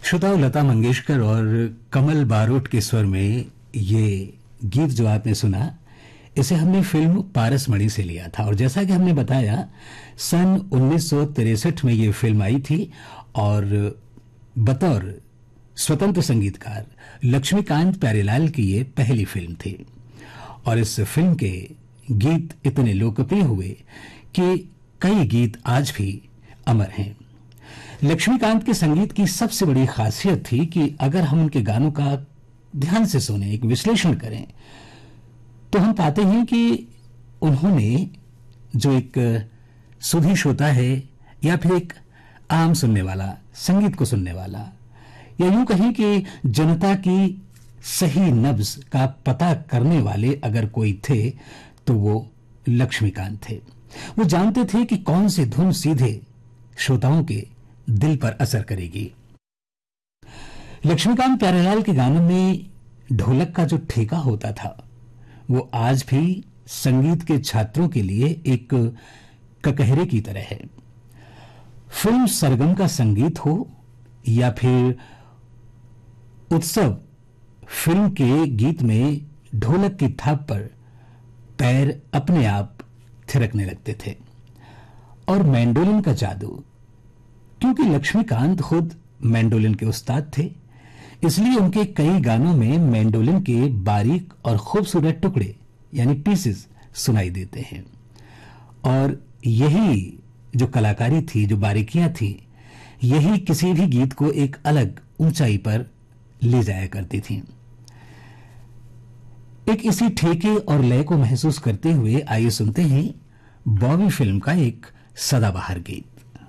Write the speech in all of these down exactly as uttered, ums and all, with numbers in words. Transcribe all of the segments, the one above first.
श्रोताओं, लता मंगेशकर और कमल बारोट के स्वर में ये गीत जो आपने सुना, इसे हमने फिल्म पारसमणि से लिया था। और जैसा कि हमने बताया, सन उन्नीस सौ तिरसठ में ये फिल्म आई थी और बतौर स्वतंत्र संगीतकार लक्ष्मीकांत प्यारेलाल की ये पहली फिल्म थी। और इस फिल्म के गीत इतने लोकप्रिय हुए कि कई गीत आज भी अमर हैं। लक्ष्मीकांत के संगीत की सबसे बड़ी खासियत थी कि अगर हम उनके गानों का ध्यान से सुने, एक विश्लेषण करें, तो हम पाते हैं कि उन्होंने जो एक सुधी श्रोता है या फिर एक आम सुनने वाला, संगीत को सुनने वाला, या यूं कहें कि जनता की सही नब्ज का पता करने वाले अगर कोई थे तो वो लक्ष्मीकांत थे। वो जानते थे कि कौन सी धुन सीधे श्रोताओं के दिल पर असर करेगी। लक्ष्मीकांत प्यारेलाल के गानों में ढोलक का जो ठेका होता था, वो आज भी संगीत के छात्रों के लिए एक ककहरे की तरह है। फिल्म सरगम का संगीत हो या फिर उत्सव फिल्म के गीत में ढोलक की थाप पर पैर अपने आप थिरकने लगते थे। और मैंडोलिन का जादू, क्योंकि लक्ष्मीकांत खुद मैंडोलिन के उस्ताद थे, इसलिए उनके कई गानों में मैंडोलिन के बारीक और खूबसूरत टुकड़े यानी पीसेस सुनाई देते हैं। और यही जो कलाकारी थी, जो बारीकियां थी, यही किसी भी गीत को एक अलग ऊंचाई पर ले जाया करती थी। एक इसी ठेके और लय को महसूस करते हुए आइए सुनते हैं बॉबी फिल्म का एक सदाबहार गीत।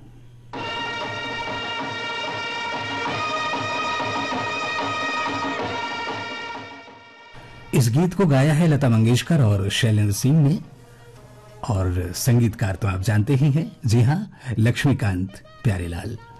इस गीत को गाया है लता मंगेशकर और शैलेंद्र सिंह ने, और संगीतकार तो आप जानते ही हैं, जी हां, लक्ष्मीकांत प्यारेलाल।